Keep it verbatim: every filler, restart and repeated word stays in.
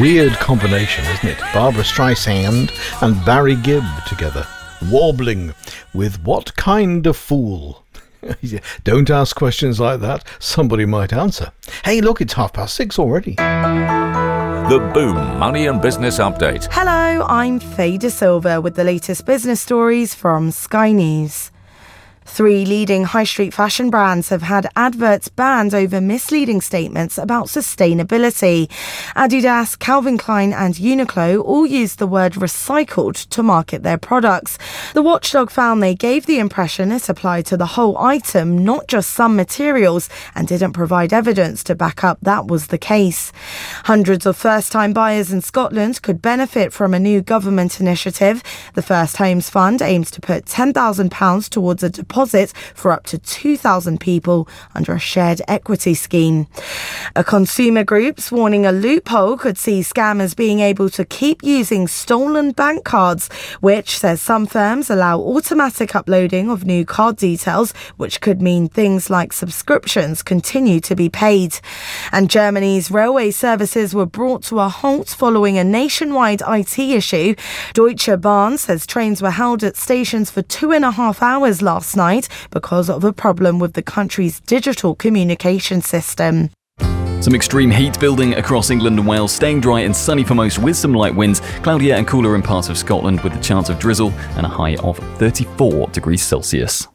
Weird combination, isn't it? Barbara Streisand and Barry Gibb together. Warbling with What Kind of Fool? Don't ask questions like that. Somebody might answer. Hey, look, it's half past six already. The Boom Money and Business Update. Hello, I'm Faye De Silva with the latest business stories from Sky News. Three leading high street fashion brands have had adverts banned over misleading statements about sustainability. Adidas, Calvin Klein and Uniqlo all used the word recycled to market their products. The watchdog found they gave the impression it applied to the whole item, not just some materials, and didn't provide evidence to back up that was the case. Hundreds of first-time buyers in Scotland could benefit from a new government initiative. The First Homes Fund aims to put ten thousand pounds towards a deposit for up to two thousand people under a shared equity scheme. A consumer group's warning a loophole could see scammers being able to keep using stolen bank cards, which says some firms allow automatic uploading of new card details, which could mean things like subscriptions continue to be paid. And Germany's railway services were brought to a halt following a nationwide I T issue. Deutsche Bahn says trains were held at stations for two and a half hours last night because of a problem with the country's digital communication system. Some extreme heat building across England and Wales, staying dry and sunny for most with some light winds, cloudier and cooler in parts of Scotland with a chance of drizzle and a high of thirty-four degrees Celsius.